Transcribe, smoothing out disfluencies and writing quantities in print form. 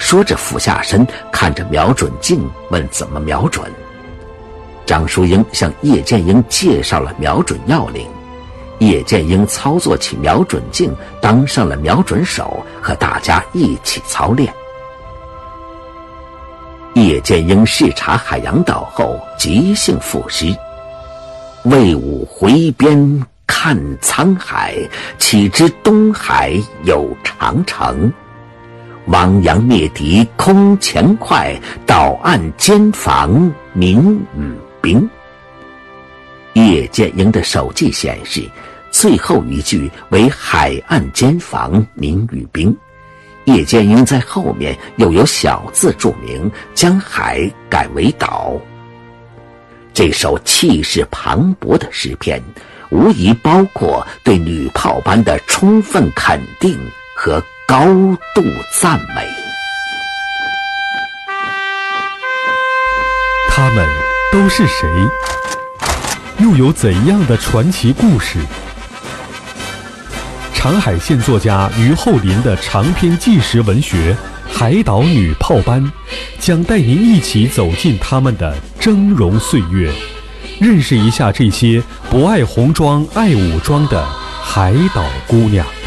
说着俯下身，看着瞄准镜，问怎么瞄准。张淑英向叶剑英介绍了瞄准要领，叶剑英操作起瞄准镜，当上了瞄准手，和大家一起操练。叶剑英视察海洋岛后，即兴赋诗：魏武回边看沧海，岂知东海有长城。汪洋灭敌空前快，岛岸坚防民与兵。叶剑英的手记显示，最后一句为海岸坚防民与兵。叶剑英在后面又有小字注明，将海改为岛。这首气势磅礴的诗篇，无疑包括对女炮班的充分肯定和高度赞美。 他们都是谁？又有怎样的传奇故事？长海县作家于厚林的长篇纪实文学《海岛女炮班》将带您一起走进他们的峥嵘岁月，认识一下这些不爱红装爱武装的海岛姑娘。